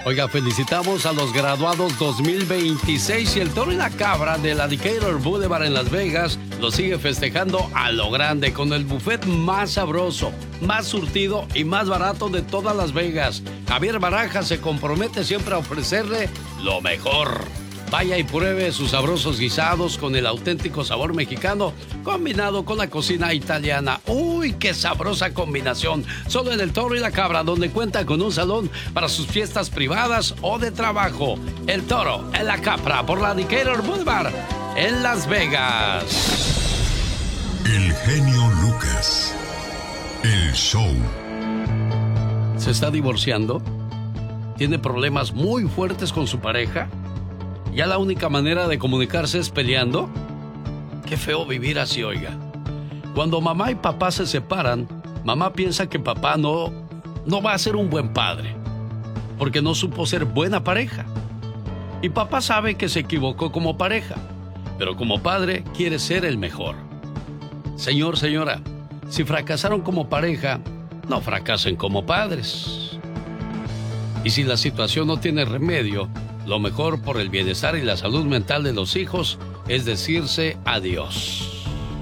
Oiga, felicitamos a los graduados 2026 y el Toro y la Cabra del Decatur Boulevard en Las Vegas lo sigue festejando a lo grande con el buffet más sabroso, más surtido y más barato de todas Las Vegas. Javier Barajas se compromete siempre a ofrecerle lo mejor. Vaya y pruebe sus sabrosos guisados con el auténtico sabor mexicano combinado con la cocina italiana. ¡Uy, qué sabrosa combinación! Solo en el Toro y la Cabra, donde cuenta con un salón para sus fiestas privadas o de trabajo. El Toro y la Cabra por la Decatur Boulevard en Las Vegas. El genio Lucas. El show. ¿Se está divorciando? ¿Tiene problemas muy fuertes con su pareja? ¿Ya la única manera de comunicarse es peleando? Qué feo vivir así, oiga. Cuando mamá y papá se separan, mamá piensa que papá no va a ser un buen padre, porque no supo ser buena pareja. Y papá sabe que se equivocó como pareja, pero como padre quiere ser el mejor. Señor, señora, si fracasaron como pareja, no fracasen como padres. Y si la situación no tiene remedio, lo mejor por el bienestar y la salud mental de los hijos es decirse adiós.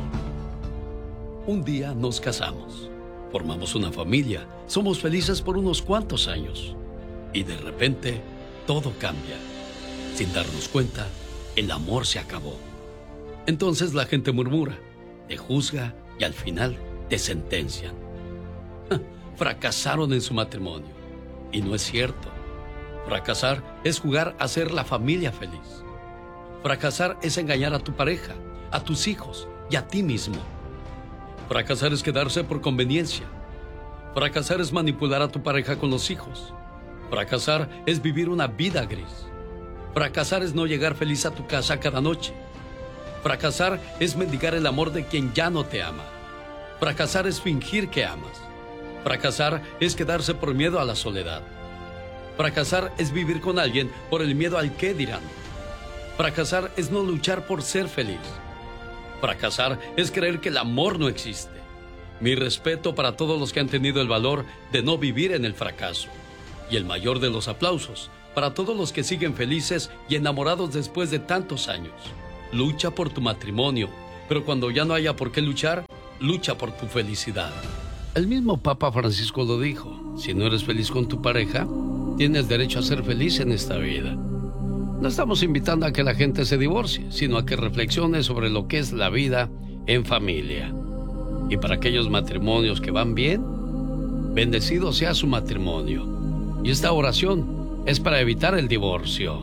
Un día nos casamos, formamos una familia, somos felices por unos cuantos años y de repente todo cambia. Sin darnos cuenta, el amor se acabó. Entonces la gente murmura, te juzga y al final te sentencian. Fracasaron en su matrimonio. Y no es cierto. Fracasar es jugar a ser la familia feliz. Fracasar es engañar a tu pareja, a tus hijos y a ti mismo. Fracasar es quedarse por conveniencia. Fracasar es manipular a tu pareja con los hijos. Fracasar es vivir una vida gris. Fracasar es no llegar feliz a tu casa cada noche. Fracasar es mendigar el amor de quien ya no te ama. Fracasar es fingir que amas. Fracasar es quedarse por miedo a la soledad. Fracasar es vivir con alguien por el miedo al qué dirán. Fracasar es no luchar por ser feliz. Fracasar es creer que el amor no existe. Mi respeto para todos los que han tenido el valor de no vivir en el fracaso. Y el mayor de los aplausos para todos los que siguen felices y enamorados después de tantos años. Lucha por tu matrimonio, pero cuando ya no haya por qué luchar, lucha por tu felicidad. El mismo Papa Francisco lo dijo: si no eres feliz con tu pareja, tienes derecho a ser feliz en esta vida. No estamos invitando a que la gente se divorcie, sino a que reflexione sobre lo que es la vida en familia. Y para aquellos matrimonios que van bien, bendecido sea su matrimonio. Y esta oración es para evitar el divorcio.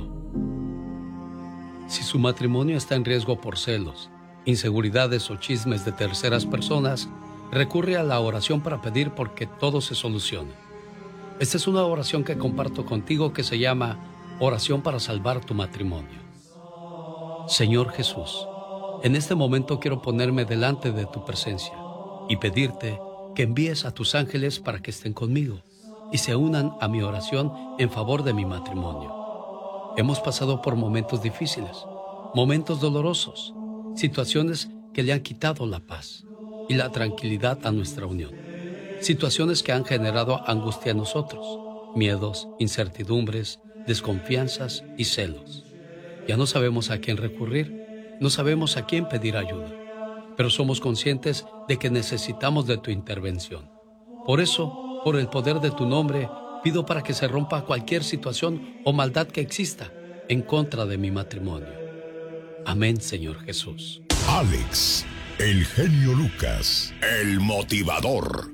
Si su matrimonio está en riesgo por celos, inseguridades o chismes de terceras personas, recurre a la oración para pedir porque todo se solucione. Esta es una oración que comparto contigo que se llama Oración para salvar tu matrimonio. Señor Jesús, en este momento quiero ponerme delante de tu presencia y pedirte que envíes a tus ángeles para que estén conmigo y se unan a mi oración en favor de mi matrimonio. Hemos pasado por momentos difíciles, momentos dolorosos, situaciones que le han quitado la paz y la tranquilidad a nuestra unión. Situaciones que han generado angustia en nosotros, miedos, incertidumbres, desconfianzas y celos. Ya no sabemos a quién recurrir, no sabemos a quién pedir ayuda, pero somos conscientes de que necesitamos de tu intervención. Por eso, por el poder de tu nombre, pido para que se rompa cualquier situación o maldad que exista en contra de mi matrimonio. Amén, Señor Jesús. Alex, el genio Lucas, el motivador.